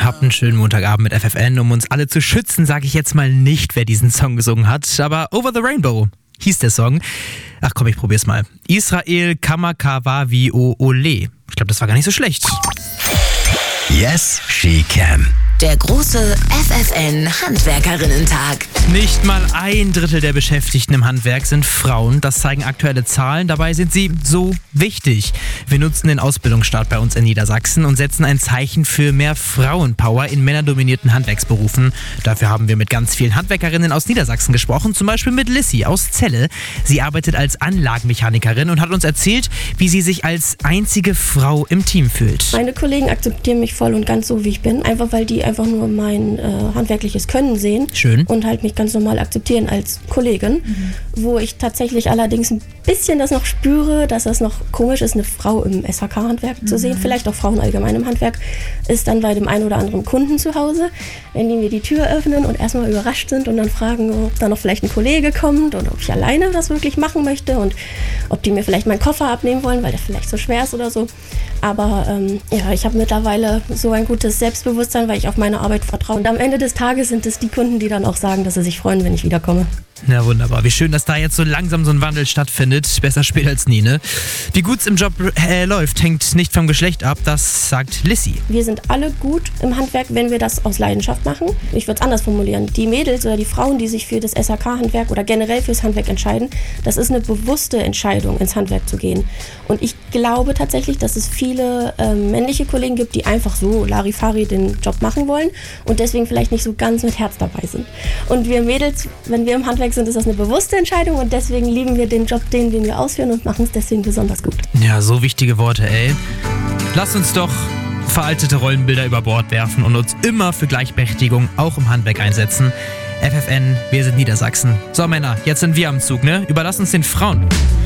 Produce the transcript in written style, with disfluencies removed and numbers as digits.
Habt einen schönen Montagabend mit FFN. Um uns alle zu schützen, sage ich jetzt mal nicht, wer diesen Song gesungen hat. Aber Over the Rainbow hieß der Song. Ach komm, ich probier's mal. Israel Kamakawavi Ole. Ich glaube, das war gar nicht so schlecht. Yes, she can. Der große FFN-Handwerkerinnen-Tag. Nicht mal 1/3 der Beschäftigten im Handwerk sind Frauen. Das zeigen aktuelle Zahlen. Dabei sind sie so wichtig. Wir nutzen den Ausbildungsstart bei uns in Niedersachsen und setzen ein Zeichen für mehr Frauenpower in männerdominierten Handwerksberufen. Dafür haben wir mit ganz vielen Handwerkerinnen aus Niedersachsen gesprochen. Zum Beispiel mit Lissy aus Celle. Sie arbeitet als Anlagenmechanikerin und hat uns erzählt, wie sie sich als einzige Frau im Team fühlt. Meine Kollegen akzeptieren mich voll und ganz so, wie ich bin. Einfach weil die einfach nur mein handwerkliches Können sehen. Schön. Und halt mich ganz normal akzeptieren als Kollegin. Wo ich tatsächlich allerdings ein bisschen das noch spüre, dass das noch komisch ist, eine Frau im SHK-Handwerk zu sehen. Vielleicht auch Frauen allgemein im Handwerk. Ist dann bei dem einen oder anderen Kunden zu Hause, wenn die mir die Tür öffnen und erstmal überrascht sind und dann fragen, ob da noch vielleicht ein Kollege kommt oder ob ich alleine das wirklich machen möchte und ob die mir vielleicht meinen Koffer abnehmen wollen, weil der vielleicht so schwer ist oder so. Aber ich habe mittlerweile so ein gutes Selbstbewusstsein, weil ich auf meine Arbeit vertraue. Und am Ende des Tages sind es die Kunden, die dann auch sagen, dass sie sich freuen, wenn ich wiederkomme. Na wunderbar, wie schön, dass da jetzt so langsam so ein Wandel stattfindet. Besser spät als nie, ne? Wie gut es im Job läuft, hängt nicht vom Geschlecht ab, das sagt Lissy. Wir sind alle gut im Handwerk, wenn wir das aus Leidenschaft machen. Ich würde es anders formulieren. Die Mädels oder die Frauen, die sich für das SHK-Handwerk oder generell fürs Handwerk entscheiden, das ist eine bewusste Entscheidung, ins Handwerk zu gehen. Und ich glaube tatsächlich, dass es viele männliche Kollegen gibt, die einfach so Larifari den Job machen wollen und deswegen vielleicht nicht so ganz mit Herz dabei sind. Und wir Mädels, wenn wir im Handwerk sind, ist das eine bewusste Entscheidung und deswegen lieben wir den Job, den wir ausführen und machen es deswegen besonders gut. Ja, so wichtige Worte, ey. Lass uns doch veraltete Rollenbilder über Bord werfen und uns immer für Gleichberechtigung auch im Handwerk einsetzen. FFN, wir sind Niedersachsen. So Männer, jetzt sind wir am Zug, ne? Überlass uns den Frauen.